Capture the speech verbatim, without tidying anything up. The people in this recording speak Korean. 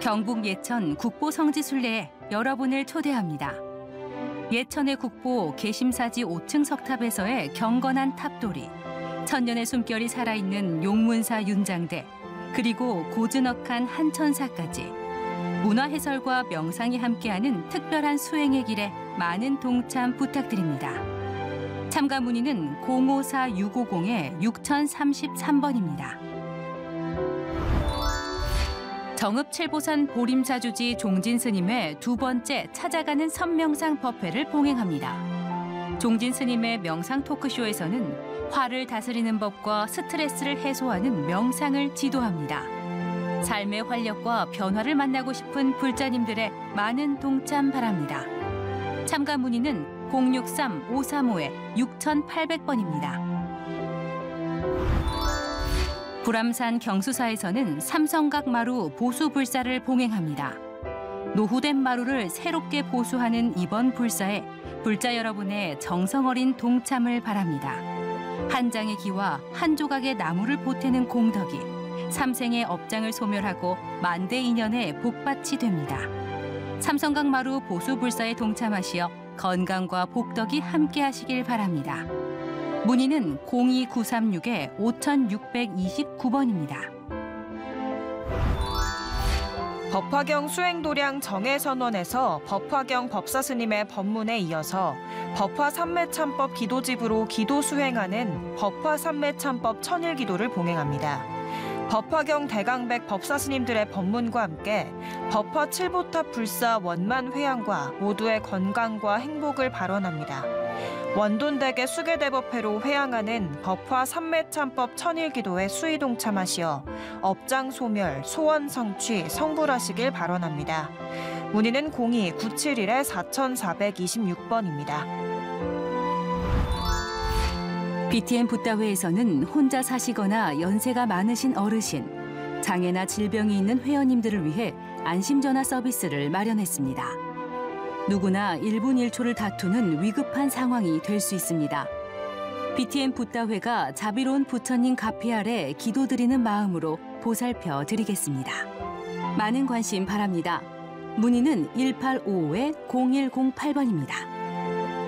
경북 예천 국보 성지순례에 여러분을 초대합니다. 예천의 국보 계심사지 오 층 석탑에서의 경건한 탑돌이, 천년의 숨결이 살아있는 용문사 윤장대, 그리고 고즈넉한 한천사까지 문화해설과 명상이 함께하는 특별한 수행의 길에 많은 동참 부탁드립니다. 참가 문의는 공오사 육오공 육공삼삼 번입니다. 정읍칠보산 보림사주지 종진 스님의 두 번째 찾아가는 선명상 법회를 봉행합니다. 종진 스님의 명상 토크쇼에서는 화를 다스리는 법과 스트레스를 해소하는 명상을 지도합니다. 삶의 활력과 변화를 만나고 싶은 불자님들의 많은 동참 바랍니다. 참가 문의는 공육삼 오삼오 육팔공 번입니다. 불암산 경수사에서는 삼성각 마루 보수 불사를 봉행합니다. 노후된 마루를 새롭게 보수하는 이번 불사에 불자 여러분의 정성 어린 동참을 바랍니다. 한 장의 기와 한 조각의 나무를 보태는 공덕이 삼생의 업장을 소멸하고 만대 인연의 복밭이 됩니다. 삼성각 마루 보수 불사에 동참하시어 건강과 복덕이 함께하시길 바랍니다. 문의는 공이구삼육 오육이구 번입니다. 법화경 수행도량 정해선원에서 법화경 법사스님의 법문에 이어서 법화삼매참법 기도집으로 기도 수행하는 법화삼매참법 천일기도를 봉행합니다. 법화경 대강백 법사스님들의 법문과 함께 법화 칠보탑 불사 원만 회양과 모두의 건강과 행복을 발언합니다. 원돈대계 수계대법회로 회양하는 법화 삼매참법 천일기도에 수의 동참하시어 업장 소멸, 소원 성취, 성불하시길 발언합니다. 문의는 공이 구칠일 사사이육 번입니다. 비티엠 붓다회에서는 혼자 사시거나 연세가 많으신 어르신, 장애나 질병이 있는 회원님들을 위해 안심전화 서비스를 마련했습니다. 누구나 일 분 일 초를 다투는 위급한 상황이 될 수 있습니다. 비티엠 붓다회가 자비로운 부처님 가피 아래 기도드리는 마음으로 보살펴 드리겠습니다. 많은 관심 바랍니다. 문의는 일팔오오 공일공팔 번입니다.